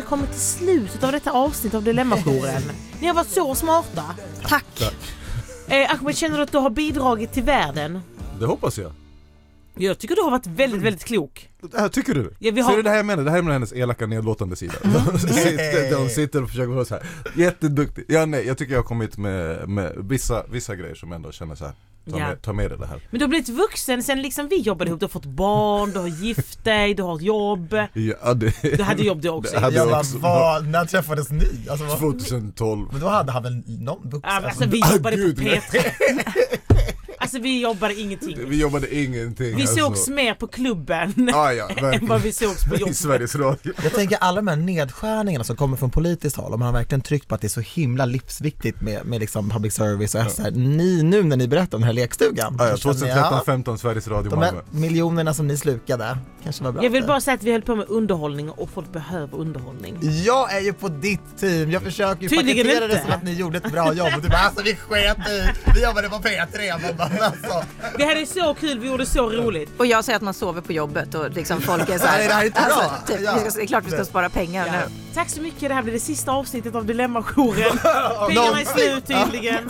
kommit till slutet av detta avsnitt av Dilemmajouren. Ni har varit så smarta. Tack. Ahmed, känner du att du har bidragit till världen? Det hoppas jag. Jag tycker du har varit väldigt, väldigt klok. Tycker du? Ja, Ser du det här jag menar? Det här är hennes elaka nedlåtande sida. De sitter och försöker vara så här. Jätteduktig. Ja, nej, jag tycker jag har kommit med vissa grejer som ändå känner så här. Ta med det här. Men du har blivit vuxen sen liksom vi jobbade ihop. Du har fått barn, du har gift dig, du har ett jobb. Ja, du hade jobb du också. När träffades ni? Alltså, 2012. Men då hade han väl någon vuxen? Alltså vi jobbade på P3. Alltså vi jobbade ingenting. Vi sågs mer på klubben än vad vi sågs på jobbet. I Sveriges Radio. Jag tänker alla de här nedskärningarna som kommer från politiskt håll, och man har verkligen tryckt på att det är så himla livsviktigt med liksom public service och SR. Nu när ni berättar om den här lekstugan. 2013-15 Sveriges Radio. De här miljonerna som ni slukade kanske var bra. Jag vill bara säga att vi höll på med underhållning och folk behöver underhållning. Jag är ju på ditt team. Jag försöker ju paketera det som att ni gjorde ett bra jobb. Och du bara, alltså vi sket i. Vi jobbade på P3. Alltså. Vi hade så kul, vi gjorde så roligt. Och jag säger att man sover på jobbet och liksom folk är så här. Nej, det här är inte bra. Typ, det är klart vi ska spara pengar nu. Tack så mycket, det här blir det sista avsnittet av Dilemmajouren. Pengarna är slut tydligen.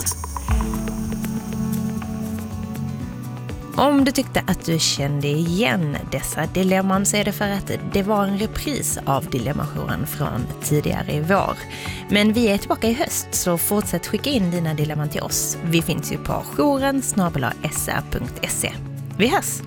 Om du tyckte att du kände igen dessa dilemman så är det för att det var en repris av Dilemmajouren från tidigare i vår. Men vi är tillbaka i höst, så fortsätt skicka in dina dilemman till oss. Vi finns ju på jouren@sr.se. Vi hörs!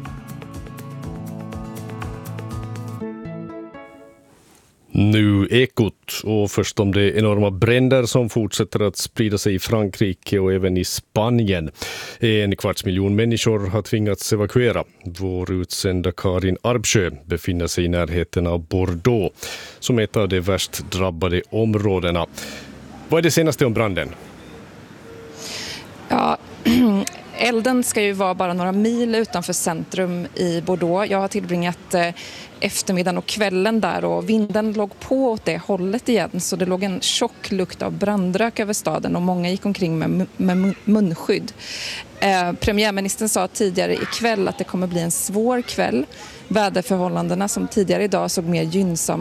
Nu Ekot, och först om det enorma bränder som fortsätter att sprida sig i Frankrike och även i Spanien. 250 000 människor har tvingats evakuera. Vår utsända Karin Arbsjö befinner sig i närheten av Bordeaux, som är ett av de värst drabbade områdena. Vad är det senaste om branden? Ja, elden ska ju vara bara några mil utanför centrum i Bordeaux. Jag har tillbringat eftermiddagen och kvällen där, och vinden låg på åt det hållet igen, så det låg en tjock lukt av brandrök över staden och många gick omkring med munskydd. Premiärministern sa tidigare ikväll att det kommer bli en svår kväll. Väderförhållandena som tidigare idag såg mer gynnsamma